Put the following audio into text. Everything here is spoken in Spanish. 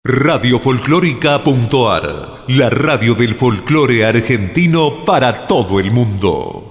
Radiofolclórica.ar, la radio del folclore argentino para todo el mundo.